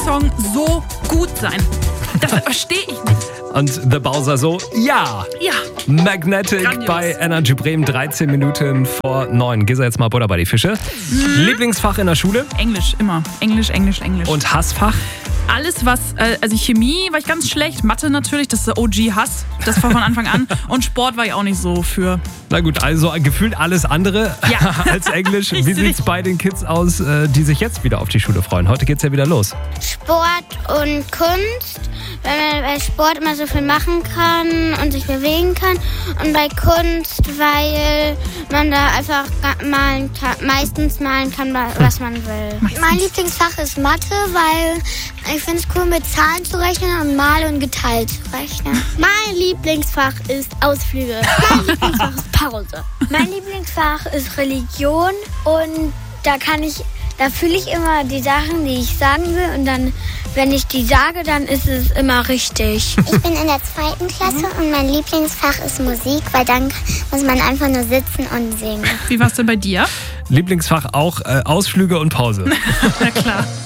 Song so gut sein? Das verstehe ich nicht. Und The Bowser so, ja. Ja. Magnetic Grandios. bei Energy Bremen, 13 Minuten vor 9. Gisa, jetzt mal Butter bei die Fische. Lieblingsfach in der Schule? Englisch, immer. Englisch. Und Hassfach? Alles, was, also Chemie war ich ganz schlecht, Mathe natürlich, das ist der OG-Hass, das war von Anfang an. Und Sport war ich auch nicht so für. Na gut, also gefühlt alles andere Ja. als Englisch. Wie Richtig. sieht's bei den Kids aus, die sich jetzt wieder auf die Schule freuen? Heute geht's ja wieder los. Sport und Kunst, weil man bei Sport immer so viel machen kann und sich bewegen kann. Und bei Kunst, weil man da einfach meistens malen kann, was man will. Mein Lieblingsfach ist Mathe, weil ich finde es cool, mit Zahlen zu rechnen und mal und geteilt zu rechnen. Mein Lieblingsfach ist Ausflüge. Mein Lieblingsfach ist Pause. Mein Lieblingsfach ist Religion und da fühle ich immer die Sachen, die ich sagen will und dann, wenn ich die sage, dann ist es immer richtig. Ich bin in der 2. Klasse und mein Lieblingsfach ist Musik, weil dann muss man einfach nur sitzen und singen. Wie war's denn bei dir? Lieblingsfach auch Ausflüge und Pause. Na klar.